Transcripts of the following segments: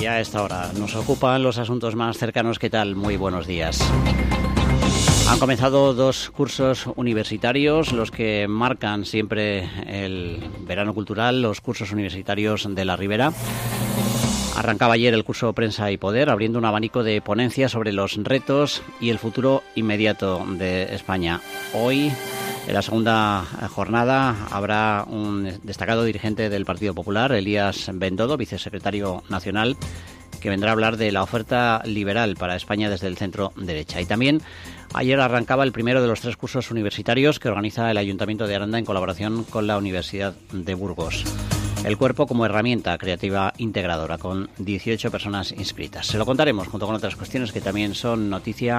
Y a esta hora nos ocupan los asuntos más cercanos. ¿Qué tal? Muy buenos días. Han comenzado 2 cursos universitarios, los que marcan siempre el verano cultural, los cursos universitarios de la Ribera. Arrancaba ayer el curso Prensa y Poder, abriendo un abanico de ponencias sobre los retos y el futuro inmediato de España. Hoy, en la segunda jornada, habrá un destacado dirigente del Partido Popular, Elías Bendodo, vicesecretario nacional, que vendrá a hablar de la oferta liberal para España desde el centro derecha. Y también ayer arrancaba el primero de los 3 cursos universitarios que organiza el Ayuntamiento de Aranda en colaboración con la Universidad de Burgos. El cuerpo como herramienta creativa integradora, con 18 personas inscritas. Se lo contaremos junto con otras cuestiones que también son noticia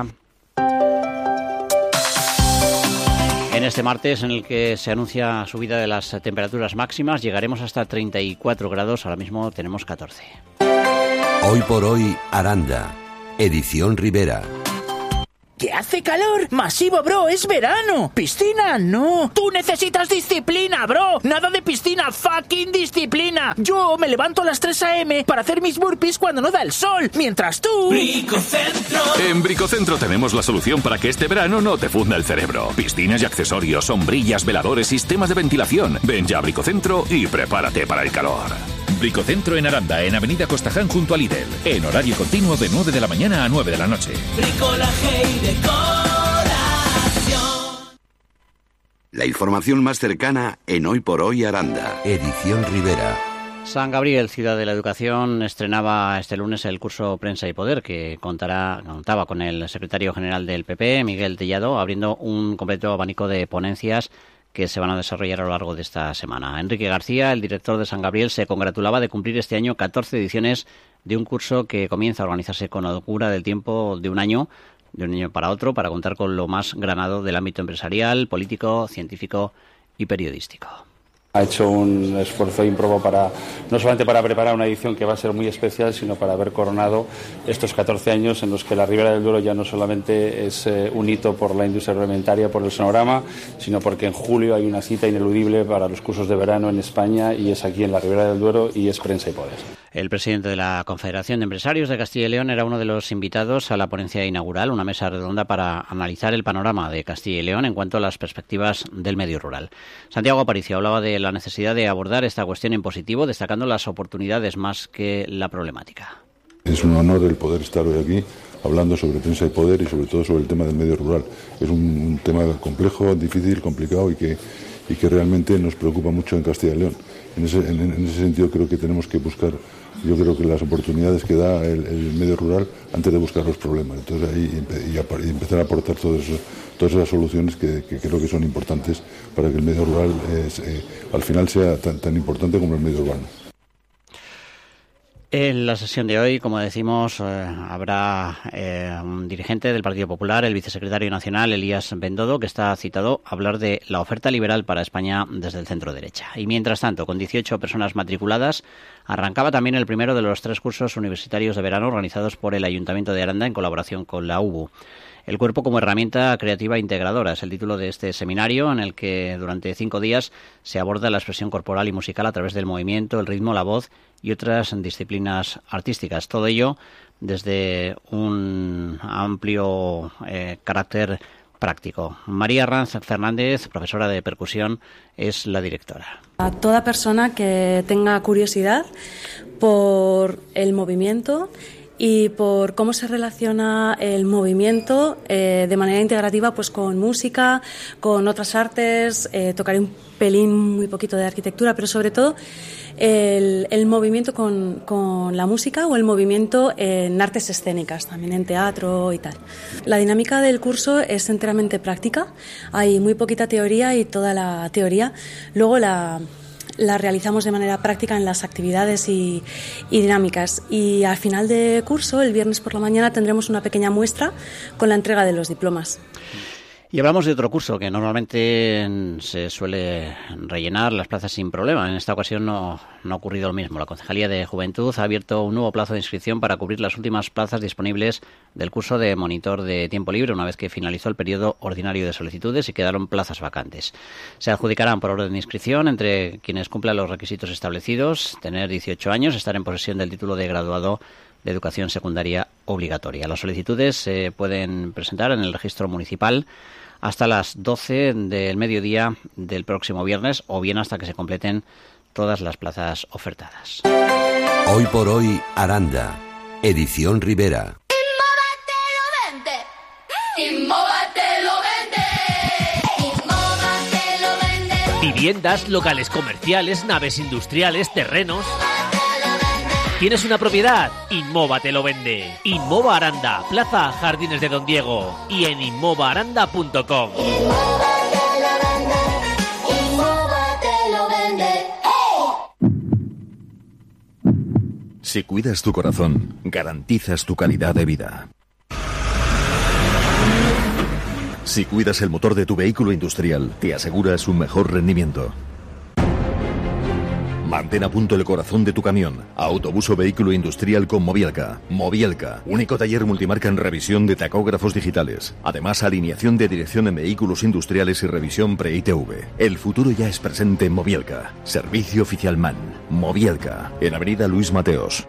en este martes, en el que se anuncia subida de las temperaturas máximas. Llegaremos hasta 34 grados, ahora mismo tenemos 14. Hoy por hoy, Aranda, edición Ribera. ¿Qué hace calor? Masivo, bro, es verano. Piscina, no. Tú necesitas disciplina, bro. Nada de piscina, fucking disciplina. Yo me levanto a las 3 a.m. para hacer mis burpees cuando no da el sol, mientras tú... Bricocentro. En Bricocentro tenemos la solución para que este verano no te funda el cerebro. Piscinas y accesorios, sombrillas, veladores, sistemas de ventilación. Ven ya a Bricocentro y prepárate para el calor. Bricocentro en Aranda, en Avenida Costaján junto a Lidl. En horario continuo de 9 de la mañana a 9 de la noche. Bricolaje y decoración. La información más cercana en Hoy por Hoy Aranda, edición Ribera. San Gabriel, ciudad de la educación, estrenaba este lunes el curso Prensa y Poder, que contaba con el secretario general del PP, Miguel Tellado, abriendo un completo abanico de ponencias que se van a desarrollar a lo largo de esta semana. Enrique García, el director de San Gabriel, se congratulaba de cumplir este año 14 ediciones de un curso que comienza a organizarse con holgura del tiempo de un año para otro, para contar con lo más granado del ámbito empresarial, político, científico y periodístico. Ha hecho un esfuerzo ímprobo no solamente para preparar una edición que va a ser muy especial, sino para haber coronado estos 14 años en los que la Ribera del Duero ya no solamente es un hito por la industria agroalimentaria, por el sonorama, sino porque en julio hay una cita ineludible para los cursos de verano en España, y es aquí en la Ribera del Duero, y es Prensa y Poder. El presidente de la Confederación de Empresarios de Castilla y León era uno de los invitados a la ponencia inaugural, una mesa redonda para analizar el panorama de Castilla y León en cuanto a las perspectivas del medio rural. Santiago Aparicio hablaba de la necesidad de abordar esta cuestión en positivo, destacando las oportunidades más que la problemática. Es un honor el poder estar hoy aquí hablando sobre Prensa y Poder y sobre todo sobre el tema del medio rural. Es un tema complejo, difícil, complicado y que realmente nos preocupa mucho en Castilla y León. En ese sentido creo que tenemos que buscar, yo creo que las oportunidades que da el medio rural antes de buscar los problemas. Entonces ahí y empezar a aportar todas esas soluciones que creo que son importantes para que el medio rural al final sea tan importante como el medio urbano. En la sesión de hoy, como decimos, habrá un dirigente del Partido Popular, el vicesecretario nacional, Elías Bendodo, que está citado a hablar de la oferta liberal para España desde el centro derecha. Y mientras tanto, con 18 personas matriculadas, arrancaba también el primero de los 3 cursos universitarios de verano organizados por el Ayuntamiento de Aranda en colaboración con la UBU. El cuerpo como herramienta creativa integradora es el título de este seminario, en el que durante 5 días se aborda la expresión corporal y musical a través del movimiento, el ritmo, la voz y otras disciplinas artísticas. Todo ello desde un amplio carácter práctico. María Ranz Fernández, profesora de percusión, es la directora. A toda persona que tenga curiosidad por el movimiento y por cómo se relaciona el movimiento de manera integrativa pues con música, con otras artes, tocaré un pelín, muy poquito de arquitectura, pero sobre todo el movimiento con la música o el movimiento en artes escénicas, también en teatro y tal. La dinámica del curso es enteramente práctica, hay muy poquita teoría y toda la teoría luego la realizamos de manera práctica en las actividades y dinámicas. Y al final de curso, el viernes por la mañana, tendremos una pequeña muestra con la entrega de los diplomas. Y hablamos de otro curso que normalmente se suele rellenar las plazas sin problema. En esta ocasión no ha ocurrido lo mismo. La Concejalía de Juventud ha abierto un nuevo plazo de inscripción para cubrir las últimas plazas disponibles del curso de monitor de tiempo libre, una vez que finalizó el periodo ordinario de solicitudes y quedaron plazas vacantes. Se adjudicarán por orden de inscripción entre quienes cumplan los requisitos establecidos, tener 18 años, estar en posesión del título de graduado de educación secundaria obligatoria. Las solicitudes se pueden presentar en el registro municipal hasta las 12 del mediodía del próximo viernes o bien hasta que se completen todas las plazas ofertadas. Hoy por hoy, Aranda. Edición Rivera. Inmova te lo vende. Inmova te lo vende. Viviendas, locales comerciales, naves industriales, terrenos. ¿Tienes una propiedad? Inmova te lo vende. Inmova Aranda, Plaza Jardines de Don Diego y en inmovaaranda.com. Inmova te lo vende. Si cuidas tu corazón, garantizas tu calidad de vida. Si cuidas el motor de tu vehículo industrial, te aseguras un mejor rendimiento. Mantén a punto el corazón de tu camión. Autobús o vehículo industrial con Mobielka. Mobielka, único taller multimarca en revisión de tacógrafos digitales. Además, alineación de dirección en vehículos industriales y revisión pre-ITV. El futuro ya es presente en Mobielka. Servicio oficial MAN. Mobielka, en Avenida Luis Mateos.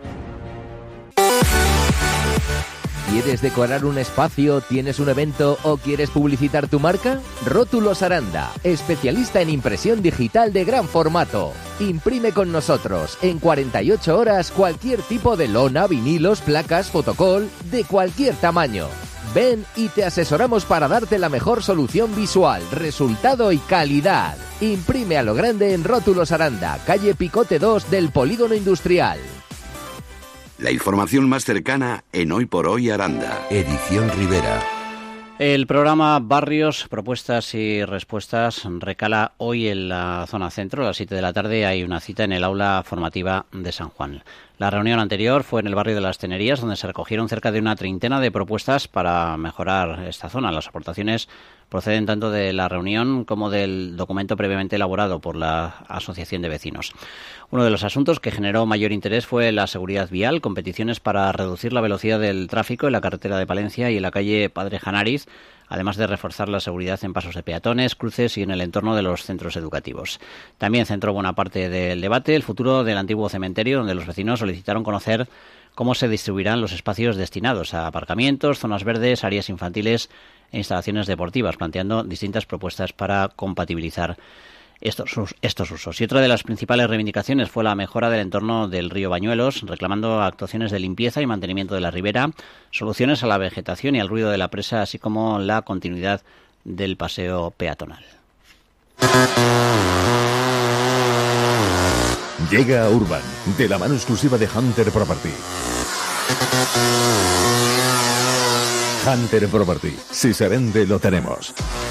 ¿Quieres decorar un espacio, tienes un evento o quieres publicitar tu marca? Rótulos Aranda, especialista en impresión digital de gran formato. Imprime con nosotros en 48 horas cualquier tipo de lona, vinilos, placas, fotocol, de cualquier tamaño. Ven y te asesoramos para darte la mejor solución visual, resultado y calidad. Imprime a lo grande en Rótulos Aranda, calle Picote 2 del Polígono Industrial. La información más cercana en Hoy por Hoy Aranda. Edición Rivera. El programa Barrios, Propuestas y Respuestas recala hoy en la zona centro. A las 7 de la tarde hay una cita en el aula formativa de San Juan. La reunión anterior fue en el barrio de Las Tenerías, donde se recogieron cerca de una treintena de propuestas para mejorar esta zona. Las aportaciones proceden tanto de la reunión como del documento previamente elaborado por la Asociación de Vecinos. Uno de los asuntos que generó mayor interés fue la seguridad vial, con peticiones para reducir la velocidad del tráfico en la carretera de Palencia y en la calle Padre Janariz, además de reforzar la seguridad en pasos de peatones, cruces y en el entorno de los centros educativos. También centró buena parte del debate el futuro del antiguo cementerio, donde los vecinos solicitaron conocer cómo se distribuirán los espacios destinados a aparcamientos, zonas verdes, áreas infantiles e instalaciones deportivas, planteando distintas propuestas para compatibilizar estos usos. Y otra de las principales reivindicaciones fue la mejora del entorno del río Bañuelos, reclamando actuaciones de limpieza y mantenimiento de la ribera, soluciones a la vegetación y al ruido de la presa, así como la continuidad del paseo peatonal. Llega a Urban, de la mano exclusiva de Hunter Property. Hunter Property. Si se vende, lo tenemos.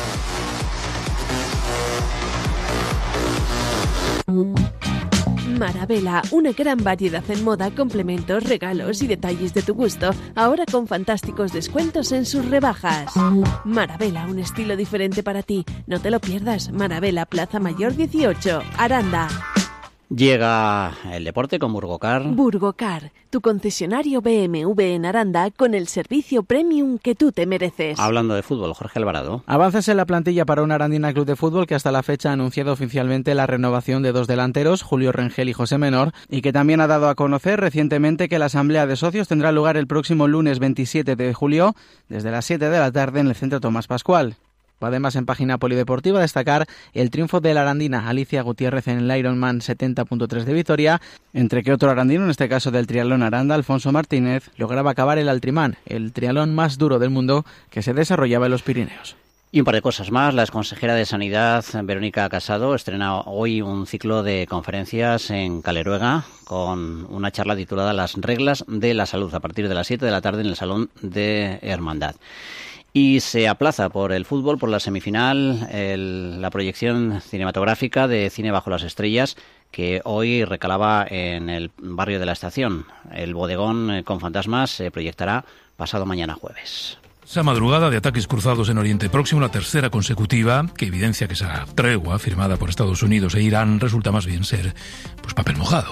Marabella, una gran variedad en moda, complementos, regalos y detalles de tu gusto, ahora con fantásticos descuentos en sus rebajas. Marabella, un estilo diferente para ti. No te lo pierdas. Marabella, Plaza Mayor 18, Aranda. Llega el deporte con Burgocar. Burgocar, tu concesionario BMW en Aranda con el servicio premium que tú te mereces. Hablando de fútbol, Jorge Alvarado. Avances en la plantilla para un Arandina Club de Fútbol que hasta la fecha ha anunciado oficialmente la renovación de dos delanteros, Julio Rengel y José Menor, y que también ha dado a conocer recientemente que la asamblea de socios tendrá lugar el próximo lunes 27 de julio desde las 7 de la tarde en el Centro Tomás Pascual. Además, en página polideportiva, destacar el triunfo de la arandina Alicia Gutiérrez en el Ironman 70.3 de Vitoria, entre que otro arandino, en este caso del triatlón Aranda, Alfonso Martínez, lograba acabar el Altrimán, el triatlón más duro del mundo que se desarrollaba en los Pirineos. Y un par de cosas más. La exconsejera de Sanidad, Verónica Casado, estrena hoy un ciclo de conferencias en Caleruega con una charla titulada Las reglas de la salud, a partir de las 7 de la tarde en el Salón de Hermandad. Y se aplaza por el fútbol, por la semifinal, la proyección cinematográfica de Cine bajo las estrellas, que hoy recalaba en el barrio de la Estación. El bodegón con fantasmas se proyectará pasado mañana jueves. Esa madrugada de ataques cruzados en Oriente Próximo, la tercera consecutiva, que evidencia que esa tregua firmada por Estados Unidos e Irán resulta más bien ser pues papel mojado.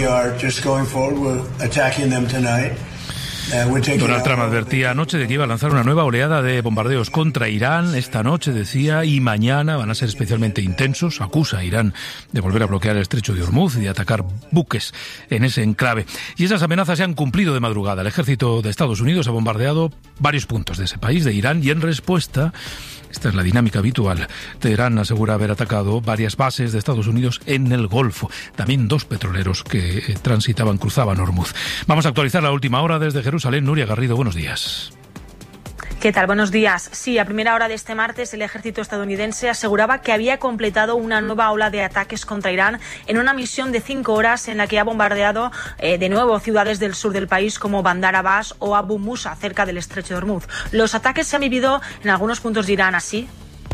Donald Trump advertía anoche de que iba a lanzar una nueva oleada de bombardeos contra Irán. Esta noche, decía, y mañana van a ser especialmente intensos. Acusa a Irán de volver a bloquear el estrecho de Hormuz y de atacar buques en ese enclave. Y esas amenazas se han cumplido de madrugada. El ejército de Estados Unidos ha bombardeado varios puntos de ese país, de Irán, y en respuesta, esta es la dinámica habitual, Teherán asegura haber atacado varias bases de Estados Unidos en el Golfo. También 2 petroleros que cruzaban Hormuz. Vamos a actualizar la última hora desde Jerusalén. Nuria Garrido, buenos días. ¿Qué tal? Buenos días. Sí, a primera hora de este martes el ejército estadounidense aseguraba que había completado una nueva ola de ataques contra Irán en una misión de 5 horas en la que ha bombardeado de nuevo ciudades del sur del país como Bandar Abbas o Abu Musa, cerca del estrecho de Hormuz. Los ataques se han vivido en algunos puntos de Irán así.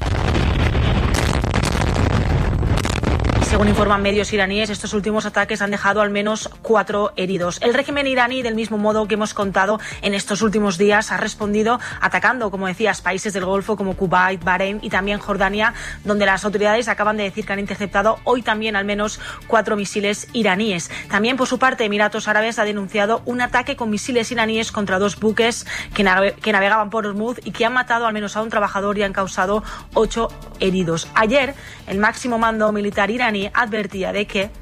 Según informan medios iraníes, estos últimos ataques han dejado al menos 4 heridos. El régimen iraní, del mismo modo que hemos contado en estos últimos días, ha respondido atacando, como decías, países del Golfo como Kuwait, Bahrein y también Jordania, donde las autoridades acaban de decir que han interceptado hoy también al menos 4 misiles iraníes. También, por su parte, Emiratos Árabes ha denunciado un ataque con misiles iraníes contra 2 buques que navegaban por Hormuz y que han matado al menos a un trabajador y han causado 8 heridos. Ayer, el máximo mando militar iraní advertía de que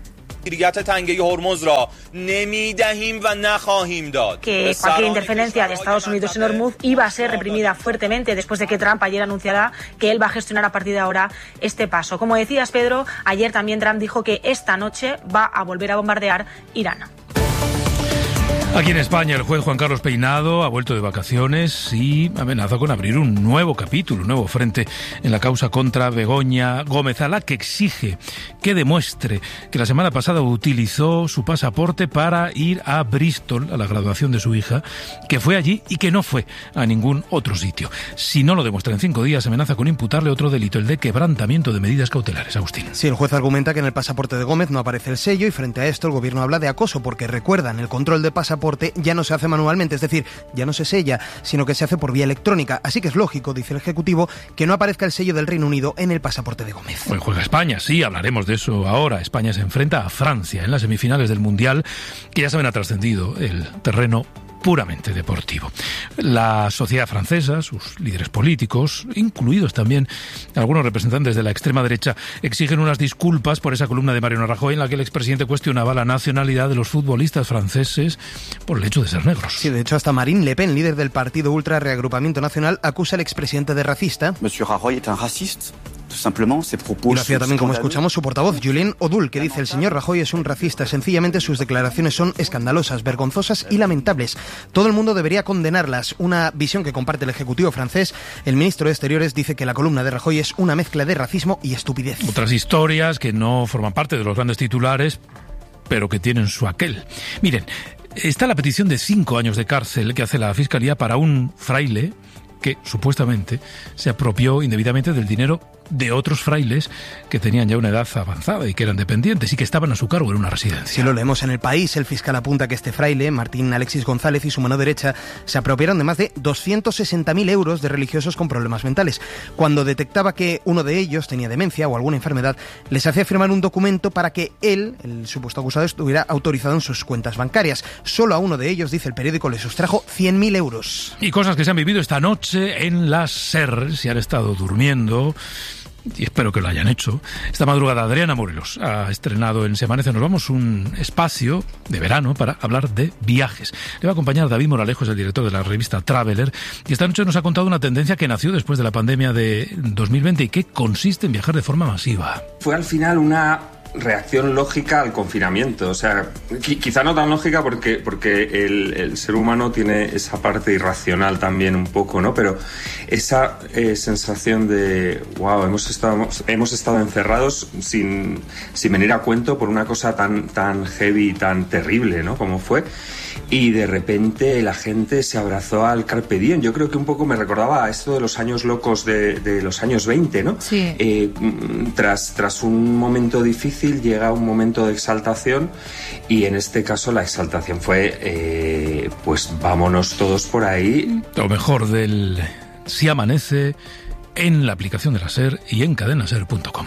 cualquier interferencia de Estados Unidos en Hormuz iba a ser reprimida fuertemente después de que Trump ayer anunciara que él va a gestionar a partir de ahora este paso. Como decías, Pedro, ayer también Trump dijo que esta noche va a volver a bombardear Irán. Aquí en España, el juez Juan Carlos Peinado ha vuelto de vacaciones y amenaza con abrir un nuevo capítulo, un nuevo frente en la causa contra Begoña Gómez, a la que exige que demuestre que la semana pasada utilizó su pasaporte para ir a Bristol, a la graduación de su hija, que fue allí y que no fue a ningún otro sitio. Si no lo demuestra en 5 días, amenaza con imputarle otro delito, el de quebrantamiento de medidas cautelares. Agustín. Sí, el juez argumenta que en el pasaporte de Gómez no aparece el sello y frente a esto el gobierno habla de acoso porque, recuerdan, el control de pasaporte ya no se hace manualmente, es decir, ya no se sella, sino que se hace por vía electrónica. Así que es lógico, dice el Ejecutivo, que no aparezca el sello del Reino Unido en el pasaporte de Gómez. Hoy juega España, sí, hablaremos de eso ahora. España se enfrenta a Francia en las semifinales del Mundial, que ya saben ha trascendido el terreno puramente deportivo. La sociedad francesa, sus líderes políticos, incluidos también algunos representantes de la extrema derecha, exigen unas disculpas por esa columna de Mariano Rajoy en la que el expresidente cuestionaba la nacionalidad de los futbolistas franceses por el hecho de ser negros. Sí, de hecho hasta Marine Le Pen, líder del partido Ultra Reagrupamiento Nacional, acusa al expresidente de racista. Monsieur Rajoy es un racista. Y lo hacía también, como escuchamos, su portavoz, Julien Odul, que dice: el señor Rajoy es un racista. Sencillamente sus declaraciones son escandalosas, vergonzosas y lamentables. Todo el mundo debería condenarlas. Una visión que comparte el Ejecutivo francés. El ministro de Exteriores dice que la columna de Rajoy es una mezcla de racismo y estupidez. Otras historias que no forman parte de los grandes titulares, pero que tienen su aquel. Miren, está la petición de 5 años de cárcel que hace la Fiscalía para un fraile que supuestamente se apropió indebidamente del dinero de otros frailes que tenían ya una edad avanzada y que eran dependientes y que estaban a su cargo en una residencia. Si lo leemos en El País, el fiscal apunta que este fraile, Martín Alexis González, y su mano derecha se apropiaron de más de 260.000 euros de religiosos con problemas mentales. Cuando detectaba que uno de ellos tenía demencia o alguna enfermedad, les hacía firmar un documento para que él, el supuesto acusado, estuviera autorizado en sus cuentas bancarias. Solo a uno de ellos, dice el periódico, le sustrajo 100.000 euros. Y cosas que se han vivido esta noche en la SER, si han estado durmiendo, y espero que lo hayan hecho. Esta madrugada Adriana Morelos ha estrenado en Se Amanece Nos Vamos un espacio de verano para hablar de viajes. Le va a acompañar David Moralejo, es el director de la revista Traveler, y esta noche nos ha contado una tendencia que nació después de la pandemia de 2020 y que consiste en viajar de forma masiva. Fue al final una reacción lógica al confinamiento, o sea, quizá no tan lógica porque el ser humano tiene esa parte irracional también un poco, ¿no? Pero esa sensación de wow, hemos estado encerrados sin venir a cuento por una cosa tan heavy y tan terrible, ¿no? Como fue. Y de repente la gente se abrazó al Carpe Diem. Yo creo que un poco me recordaba a esto de los años locos de los años 20, ¿no? Sí. Tras un momento difícil, difícil llega un momento de exaltación, y en este caso la exaltación fue pues vámonos todos por ahí. Lo mejor del Si Amanece en la aplicación de la SER y en cadenaser.com.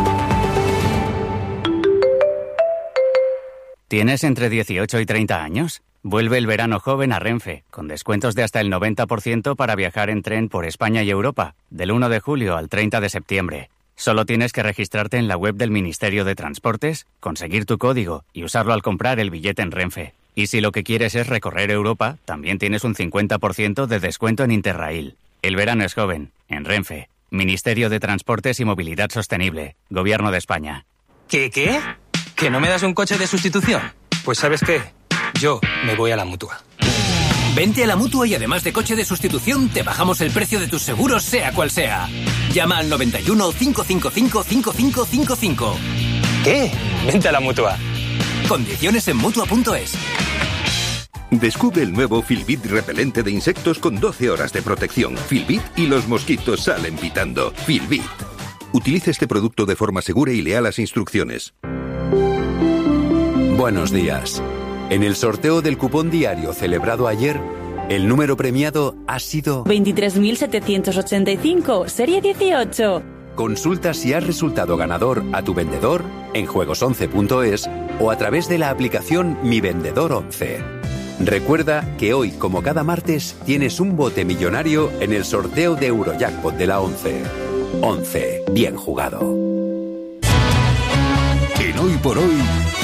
¿Tienes entre 18 y 30 años? Vuelve el verano joven a Renfe, con descuentos de hasta el 90% para viajar en tren por España y Europa, del 1 de julio al 30 de septiembre. Solo tienes que registrarte en la web del Ministerio de Transportes, conseguir tu código y usarlo al comprar el billete en Renfe. Y si lo que quieres es recorrer Europa, también tienes un 50% de descuento en Interrail. El verano es joven, en Renfe. Ministerio de Transportes y Movilidad Sostenible, Gobierno de España. ¿Qué? ¿Que no me das un coche de sustitución? Pues ¿sabes qué? Yo me voy a la Mutua. Vente a la Mutua y además de coche de sustitución, te bajamos el precio de tus seguros, sea cual sea. Llama al 91 555 5555. ¿Qué? Vente a la Mutua. Condiciones en Mutua.es. Descubre el nuevo Filbit repelente de insectos con 12 horas de protección. Filbit y los mosquitos salen pitando. Filbit. Utilice este producto de forma segura y lea las instrucciones. Buenos días. En el sorteo del cupón diario celebrado ayer, el número premiado ha sido 23.785, serie 18. Consulta si has resultado ganador a tu vendedor en juegos11.es o a través de la aplicación Mi Vendedor 11. Recuerda que hoy, como cada martes, tienes un bote millonario en el sorteo de Eurojackpot de la 11. 11. Bien jugado. En Hoy por Hoy,